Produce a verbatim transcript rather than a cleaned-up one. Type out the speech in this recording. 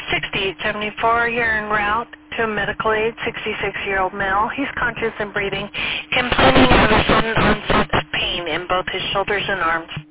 sixty-eight seventy-four, you're en route to a medical aid, sixty-six-year-old male. He's conscious and breathing, complaining of a sudden onset of pain in both his shoulders and arms.